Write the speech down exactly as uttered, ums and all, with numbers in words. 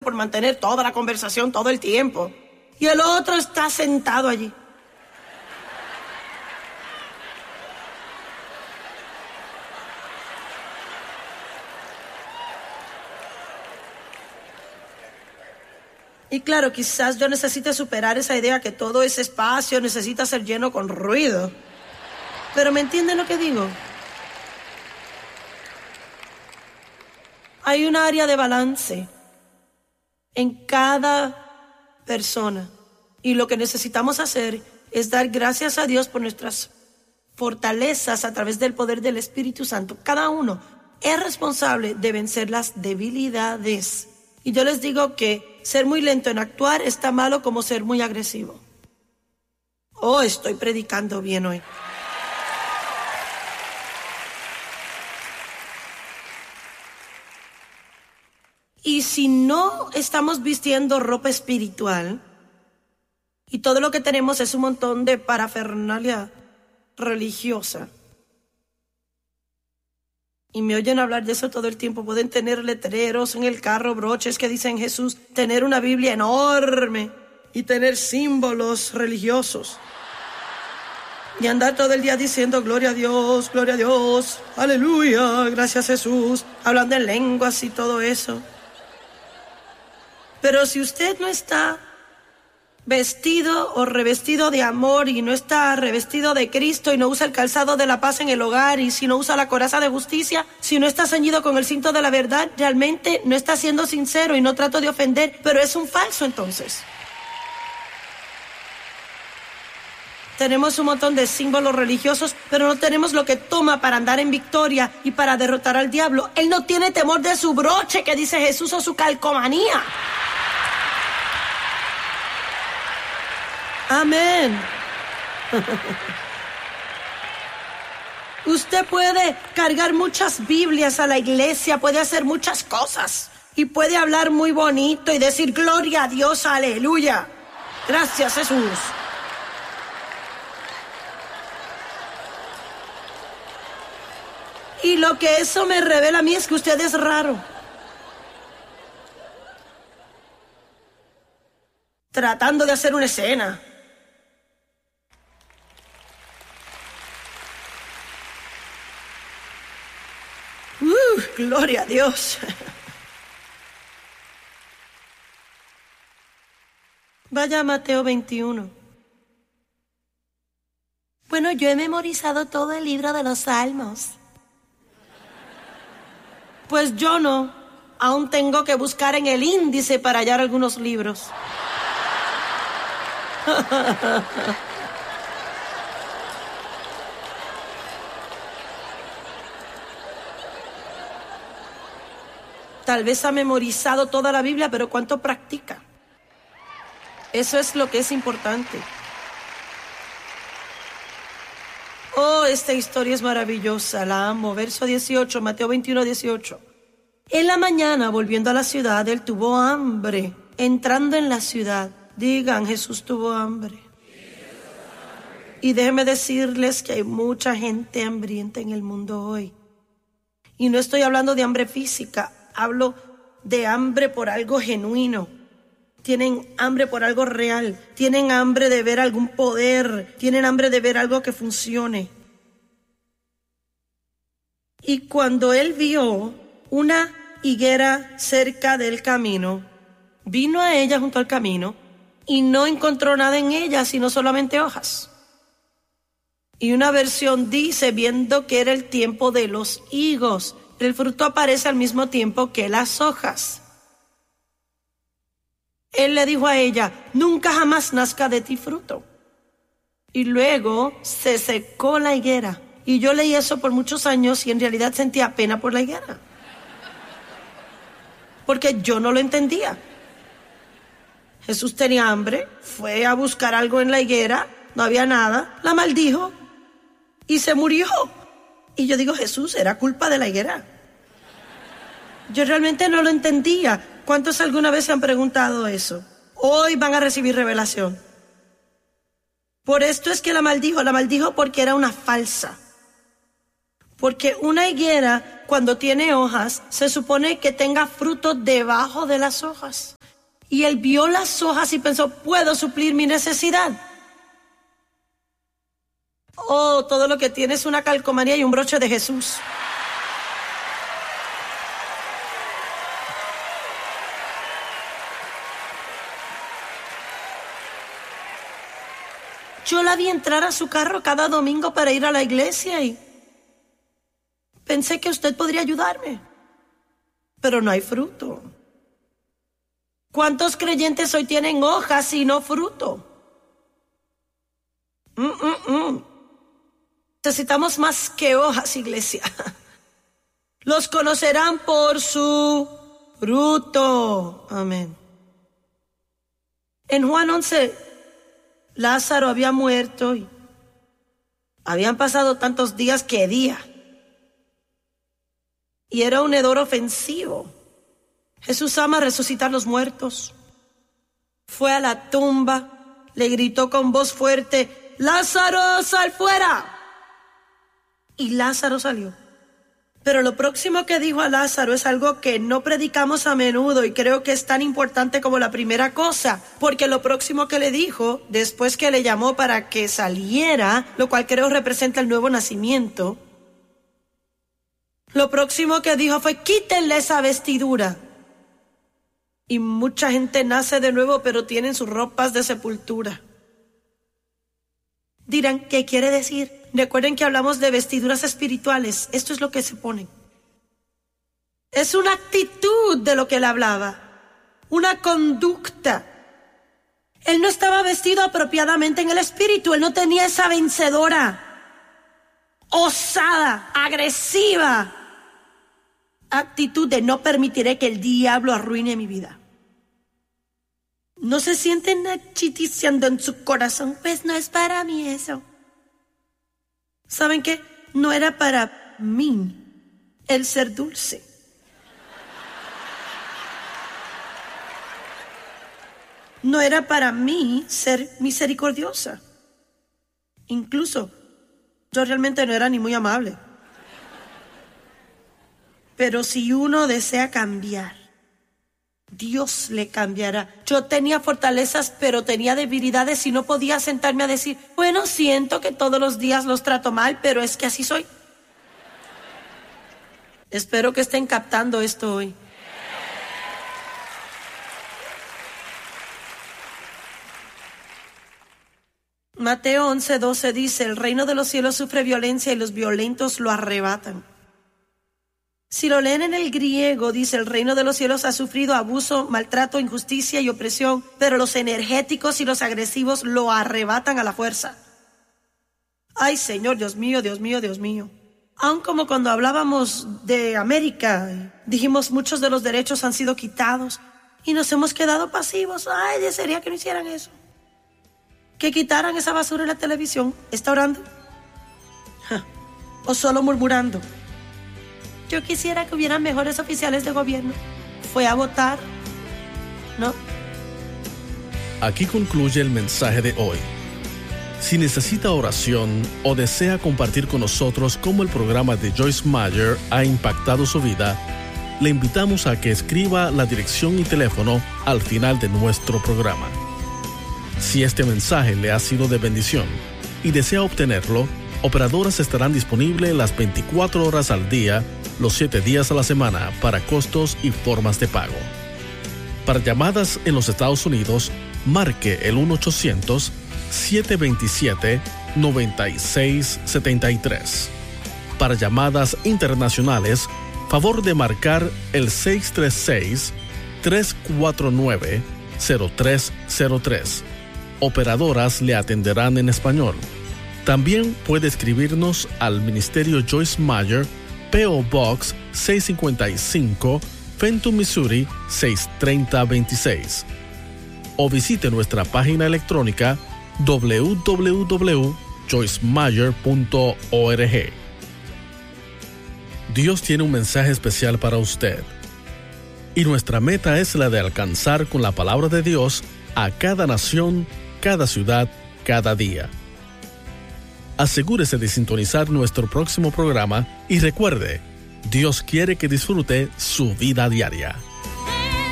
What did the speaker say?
por mantener toda la conversación todo el tiempo. Y el otro está sentado allí. Y claro, quizás yo necesite superar esa idea que todo ese espacio necesita ser lleno con ruido. Pero ¿me entienden lo que digo? Hay un área de balance en cada persona. Y lo que necesitamos hacer es dar gracias a Dios por nuestras fortalezas a través del poder del Espíritu Santo. Cada uno es responsable de vencer las debilidades. Y yo les digo que ser muy lento en actuar es tan malo como ser muy agresivo. Oh, estoy predicando bien hoy. Y si no estamos vistiendo ropa espiritual y todo lo que tenemos es un montón de parafernalia religiosa, y me oyen hablar de eso todo el tiempo, pueden tener letreros en el carro, broches que dicen Jesús, tener una Biblia enorme y tener símbolos religiosos. Y andar todo el día diciendo gloria a Dios, gloria a Dios, aleluya, gracias Jesús, hablando en lenguas y todo eso. Pero si usted no está vestido o revestido de amor y no está revestido de Cristo y no usa el calzado de la paz en el hogar y si no usa la coraza de justicia, si no está ceñido con el cinto de la verdad, realmente no está siendo sincero y no trato de ofender, pero es un falso entonces. Tenemos un montón de símbolos religiosos, pero no tenemos lo que toma para andar en victoria y para derrotar al diablo. Él no tiene temor de su broche que dice Jesús o su calcomanía. Amén. Usted puede cargar muchas Biblias a la iglesia, puede hacer muchas cosas y puede hablar muy bonito y decir gloria a Dios, aleluya. Gracias Jesús. Y lo que eso me revela a mí es que usted es raro. Tratando de hacer una escena. Uh, gloria a Dios. Vaya a Mateo veintiuno. Bueno, yo he memorizado todo el libro de los Salmos. Pues yo no. Aún tengo que buscar en el índice para hallar algunos libros. Tal vez ha memorizado toda la Biblia, pero ¿cuánto practica? Eso es lo que es importante. Oh, esta historia es maravillosa, la amo. Verso dieciocho, Mateo veintiuno, dieciocho. En la mañana, volviendo a la ciudad, él tuvo hambre. Entrando en la ciudad, digan, Jesús tuvo hambre. Y déjenme decirles que hay mucha gente hambrienta en el mundo hoy. Y no estoy hablando de hambre física, hablo de hambre por algo genuino. Tienen hambre por algo real, tienen hambre de ver algún poder, tienen hambre de ver algo que funcione. Y cuando él vio una higuera cerca del camino, vino a ella junto al camino y no encontró nada en ella, sino solamente hojas. Y una versión dice, viendo que era el tiempo de los higos, el fruto aparece al mismo tiempo que las hojas. Él le dijo a ella, nunca jamás nazca de ti fruto. Y luego se secó la higuera. Y yo leí eso por muchos años y en realidad sentía pena por la higuera. Porque yo no lo entendía. Jesús tenía hambre, fue a buscar algo en la higuera, no había nada, la maldijo y se murió. Y yo digo, Jesús, era culpa de la higuera. Yo realmente no lo entendía. ¿Cuántos alguna vez se han preguntado eso? Hoy van a recibir revelación. Por esto es que la maldijo. La maldijo porque era una falsa. Porque una higuera, cuando tiene hojas, se supone que tenga fruto debajo de las hojas. Y él vio las hojas y pensó, puedo suplir mi necesidad. Oh, todo lo que tiene es una calcomanía y un broche de Jesús. Yo la vi entrar a su carro cada domingo para ir a la iglesia y pensé que usted podría ayudarme, pero no hay fruto. ¿Cuántos creyentes hoy tienen hojas y no fruto? Mm, mm, mm. Necesitamos más que hojas, iglesia. Los conocerán por su fruto. Amén. En Juan once, Lázaro había muerto y habían pasado tantos días que día. Y era un hedor ofensivo. Jesús ama resucitar los muertos. Fue a la tumba, le gritó con voz fuerte, ¡Lázaro, sal fuera! Y Lázaro salió. Pero lo próximo que dijo a Lázaro es algo que no predicamos a menudo y creo que es tan importante como la primera cosa, porque lo próximo que le dijo, después que le llamó para que saliera, lo cual creo representa el nuevo nacimiento, lo próximo que dijo fue, quítenle esa vestidura. Y mucha gente nace de nuevo, pero tienen sus ropas de sepultura. Dirán, ¿qué quiere decir? Recuerden que hablamos de vestiduras espirituales. Esto es lo que se ponen. Es una actitud de lo que él hablaba. Una conducta. Él no estaba vestido apropiadamente en el espíritu. Él no tenía esa vencedora, osada, agresiva actitud de no permitiré que el diablo arruine mi vida. No se sienten chiticiando en su corazón, pues no es para mí eso. ¿Saben qué? No era para mí el ser dulce. No era para mí ser misericordiosa. Incluso, yo realmente no era ni muy amable. Pero si uno desea cambiar, Dios le cambiará. Yo tenía fortalezas, pero tenía debilidades y no podía sentarme a decir, bueno, siento que todos los días los trato mal, pero es que así soy. Espero que estén captando esto hoy. Mateo once doce dice, el reino de los cielos sufre violencia y los violentos lo arrebatan. Si lo leen en el griego, dice, el reino de los cielos ha sufrido abuso, maltrato, injusticia y opresión, pero los energéticos y los agresivos lo arrebatan a la fuerza. Ay, Señor, Dios mío, Dios mío, Dios mío. Aun como cuando hablábamos de América, dijimos muchos de los derechos han sido quitados y nos hemos quedado pasivos. Ay, desearía que no hicieran eso. Que quitaran esa basura en la televisión. ¿Está orando? Ja. ¿O solo murmurando? Yo quisiera que hubieran mejores oficiales de gobierno. ¿Fue a votar? ¿No? Aquí concluye el mensaje de hoy. Si necesita oración o desea compartir con nosotros cómo el programa de Joyce Meyer ha impactado su vida, le invitamos a que escriba la dirección y teléfono al final de nuestro programa. Si este mensaje le ha sido de bendición y desea obtenerlo, operadoras estarán disponibles las veinticuatro horas al día, los siete días a la semana, para costos y formas de pago. Para llamadas en los Estados Unidos, marque el uno ochocientos, siete dos siete, nueve seis siete tres. Para llamadas internacionales, favor de marcar el seis tres seis, tres cuatro nueve, cero tres cero tres. Operadoras le atenderán en español. También puede escribirnos al Ministerio Joyce Meyer, P O Box seiscientos cincuenta y cinco, Fenton, Missouri seis tres cero dos seis. O visite nuestra página electrónica doble u doble u doble u punto joyce meyer punto org. Dios tiene un mensaje especial para usted. Y nuestra meta es la de alcanzar con la palabra de Dios a cada nación, cada ciudad, cada día. Asegúrese de sintonizar nuestro próximo programa y recuerde, Dios quiere que disfrute su vida diaria.